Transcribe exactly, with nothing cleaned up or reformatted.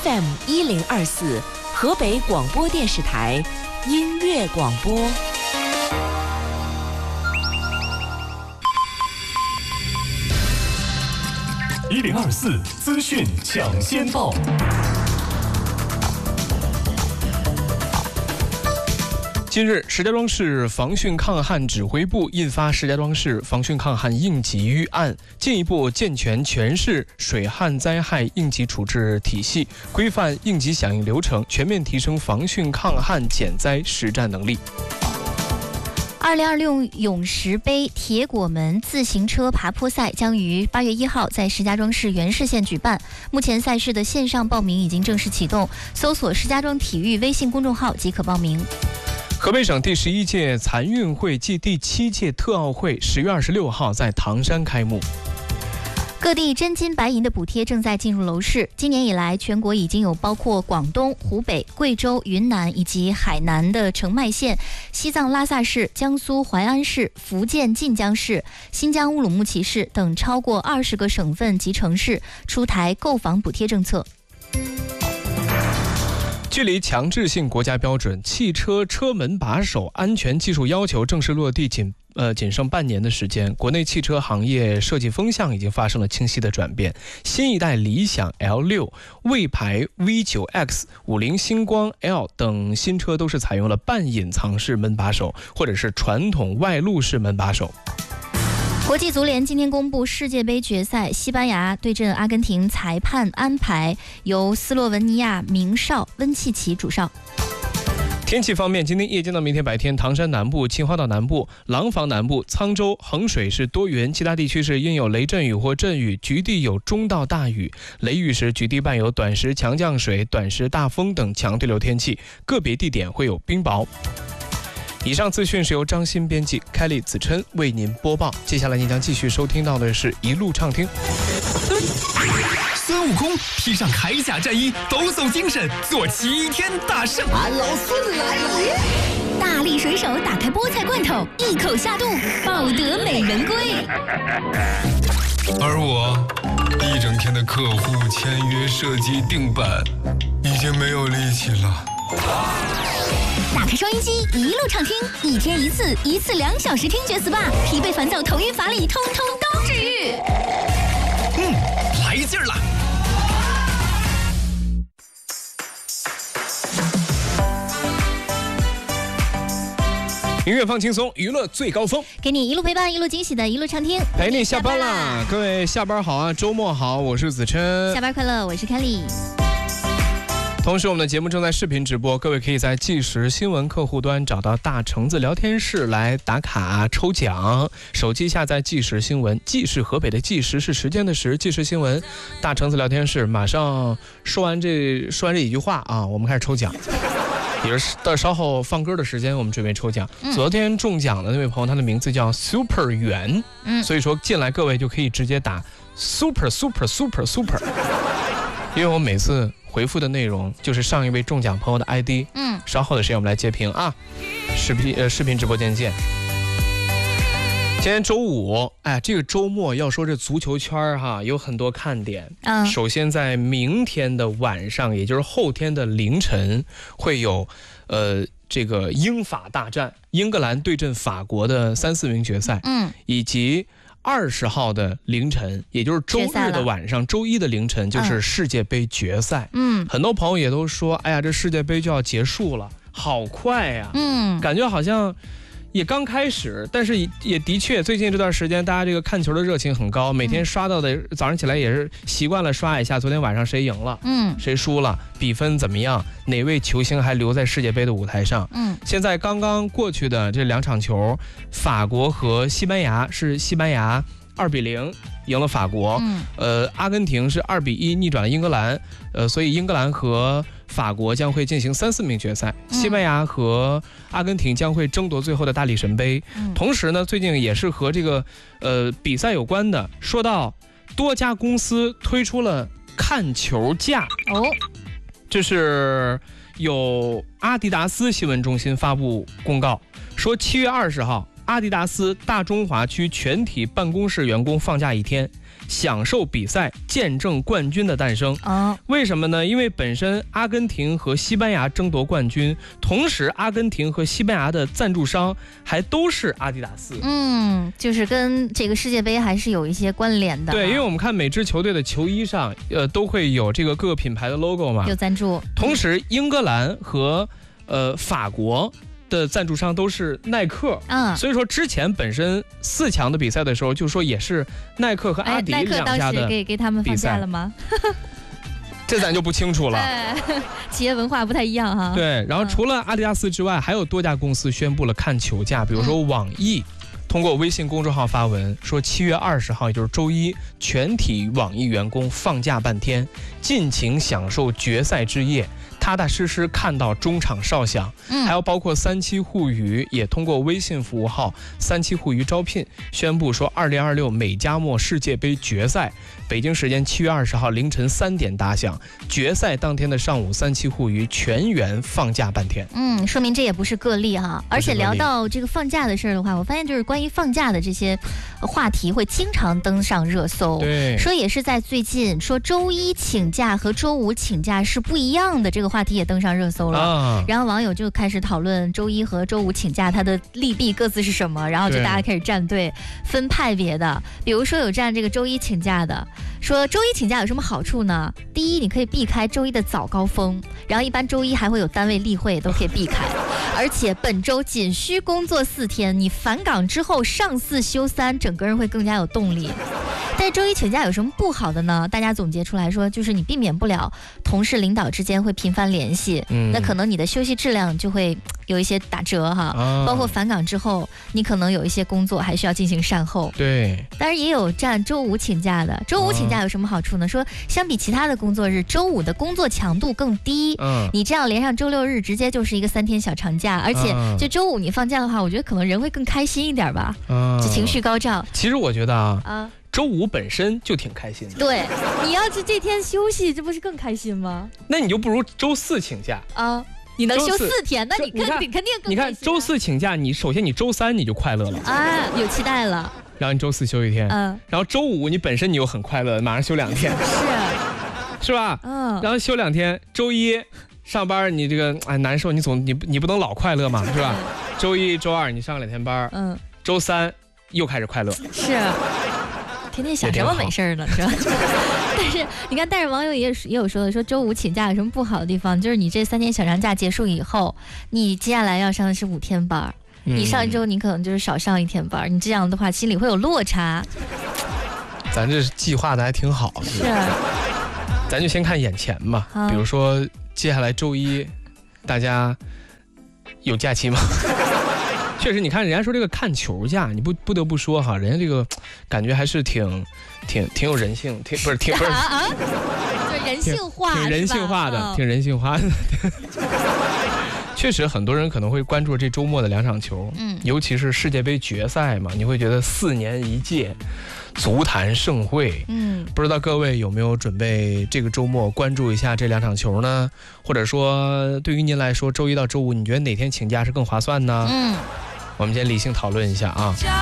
F M 一零二四，河北广播电视台音乐广播。 一零二四资讯抢先报。近日，石家庄市防汛抗旱指挥部印发《石家庄市防汛抗旱应急预案》，进一步健全全市水旱灾害应急处置体系，规范应急响应流程，全面提升防汛抗旱减灾实战能力。 二零二六永石杯铁果门自行车爬坡赛将于八月一号在石家庄市原市县举办。目前赛事的线上报名已经正式启动，搜索石家庄体育微信公众号即可报名。 河北省第十一届残运会暨第七届特奥会十月二十六号在唐山开幕。 各地真金白银的补贴正在进入楼市。今年以来，全国已经有包括广东、湖北、贵州、云南以及海南的澄迈县、西藏拉萨市、江苏淮安市、福建晋江市、新疆乌鲁木齐市等超过二十个省份及城市出台购房补贴政策。 距离强制性国家标准汽车车门把手安全技术要求正式落地仅呃仅剩半年的时间，国内汽车行业设计风向已经发生了清晰的转变。新一代理想 L 六、魏牌 V 九 X、五菱星光 L 等新车都是采用了半隐藏式门把手，或者是传统外露式门把手。 国际足联今天公布世界杯决赛，西班牙对阵阿根廷，裁判安排由斯洛文尼亚名哨温契奇主哨。 天气方面，今天夜间到明天白天，唐山南部、秦皇岛南部、廊坊南部、沧州、衡水是多云，其他地区是应有雷阵雨或阵雨，局地有中到大雨，雷雨时局地伴有短时强降水、短时大风等强对流天气，个别地点会有冰雹。以上资讯是由张鑫编辑，凯丽、子琛为您播报。接下来您将继续收听到的是一路畅听。 孙悟空披上铠甲战衣，抖擞精神，做齐天大圣。 俺老孙来了！ 大力水手打开菠菜罐头，一口下肚，抱得美人归。 而我一整天的客户签约、设计、定版，已经没有力气了。 打开收音机，一路畅听，一天一次，一次两小时听觉 S P A， 疲惫烦躁、头晕乏力，通通都治愈。 嗯，来劲儿了！ 音乐放轻松，娱乐最高峰， 给你一路陪伴，一路惊喜的一路畅听。 陪你下班啦！各位下班好啊，周末好，我是子琛。 下班快乐，我是 Kelly。 同时我们的节目正在视频直播，各位可以在即时新闻客户端找到大橙子聊天室来打卡抽奖。手机下载即时新闻，即是河北的即时是时间的时，即时新闻大橙子聊天室。马上说完这说完这一句话啊，我们开始抽奖。也是到稍后放歌的时间，我们准备抽奖。嗯、昨天中奖的那位朋友，他的名字叫 Super 圆，嗯，所以说进来各位就可以直接打 Super Super Super Super， 因为我每次回复的内容就是上一位中奖朋友的 I D。嗯，稍后的时间我们来截屏啊，视频呃视频直播间见。今天周五，哎，这个周末要说这足球圈哈有很多看点。嗯，首先在明天的晚上，也就是后天的凌晨，会有呃这个英法大战，英格兰对阵法国的三四名决赛。嗯，以及二十号的凌晨，也就是周日的晚上，周一的凌晨就是世界杯决赛。嗯，很多朋友也都说，哎呀，这世界杯就要结束了，好快呀。嗯，感觉好像也刚开始，但是也的确最近这段时间大家这个看球的热情很高，每天刷到的早上起来也是习惯了刷一下昨天晚上谁赢了，嗯，谁输了，比分怎么样，哪位球星还留在世界杯的舞台上。嗯，现在刚刚过去的这两场球，法国和西班牙是西班牙二比零赢了法国，嗯，呃，阿根廷是二比一逆转了英格兰，呃，所以英格兰和法国将会进行三四名决赛，嗯、西班牙和阿根廷将会争夺最后的大力神杯。嗯、同时呢，最近也是和这个呃比赛有关的，说到多家公司推出了看球价哦，这是有阿迪达斯新闻中心发布公告说，七月二十号。阿迪达斯大中华区全体办公室员工放假一天， 享受比赛，见证冠军的诞生。 哦， 为什么呢？因为本身阿根廷和西班牙争夺冠军，同时阿根廷和西班牙的赞助商还都是阿迪达斯。 嗯，就是跟这个世界杯还是有一些关联的。 对，因为我们看每支球队的球衣上，呃，都会有这个各个品牌的 logo 嘛， 有赞助。 同时，英格兰和呃法国的赞助商都是耐克， 嗯， 所以说之前本身四强的比赛的时候，就说也是耐克和阿迪哎、耐克两家的当时给给他们放假了吗？ 这咱就不清楚了。 哎，企业文化不太一样哈。 对，然后除了阿迪达斯之外，还有多家公司宣布了看球假，比如说网易。嗯，通过微信公众号发文说，七月二十号，也就是周一，全体网易员工放假半天，尽情享受决赛之夜，踏踏实实看到中场哨响。嗯，还有包括三七互娱也通过微信服务号三七互娱招聘宣布说，二零二六美加墨世界杯决赛，北京时间七月二十号凌晨三点打响，决赛当天的上午，三七互娱全员放假半天。 嗯，说明这也不是个例哈。而且聊到这个放假的事儿的话，我发现就是关于放假的这些话题会经常登上热搜。 对， 说也是在最近，说周一请假和周五请假是不一样的，这个话题也登上热搜了。啊，然后网友就开始讨论周一和周五请假它的利弊各自是什么，然后就大家开始站队分派别的。比如说有站这个周一请假的，说周一请假有什么好处呢？第一，你可以避开周一的早高峰，然后一般周一还会有单位例会，都可以避开。而且本周仅需工作四天，你返岗之后上四休三，整个人会更加有动力。但是周一请假有什么不好的呢？大家总结出来说，就是你避免不了同事领导之间会频繁联系，嗯，那可能你的休息质量就会有一些打折哈。啊，包括返岗之后，你可能有一些工作还需要进行善后。 对， 当然也有站周五请假的。周五请假有什么好处呢？说相比其他的工作日，周五的工作强度更低，嗯，你这样连上周六日，直接就是一个三天小长假，而且就周五你放假的话，我觉得可能人会更开心一点吧，嗯，就情绪高涨。 其实我觉得啊，啊。周五本身就挺开心的， 对，你要是这天休息，这不是更开心吗？ 那你就不如周四请假啊，你能休四天，那你肯定肯定更开心。 你看周四请假，你首先你周三你就快乐了啊，有期待了。 然后你周四休一天，嗯，然后周五你本身你又很快乐，马上休两天，是，是吧？嗯，然后休两天，周一上班你这个哎难受，你总你你不能老快乐嘛，是吧？周一周二你上两天班，嗯，周三又开始快乐， 是。天天想什么没事儿呢，是吧？但是你看，但是网友也也有说的，说周五请假有什么不好的地方？就是你这三天小长假结束以后，你接下来要上的是五天班，嗯，你上一周你可能就是少上一天班，你这样的话心里会有落差。 咱这计划的还挺好， 是。 咱就先看眼前嘛，啊，比如说接下来周一，大家有假期吗？确实，你看人家说这个看球假，你不不得不说哈，人家这个感觉还是挺挺挺有人性，挺不是挺不是啊啊， 就人性化， 挺人性化的，哦，挺人性化的。确实，很多人可能会关注这周末的两场球，嗯，尤其是世界杯决赛嘛，你会觉得四年一届足坛盛会，嗯，不知道各位有没有准备这个周末关注一下这两场球呢？或者说，对于您来说，周一到周五，你觉得哪天请假是更划算呢？嗯。我们先理性讨论一下啊。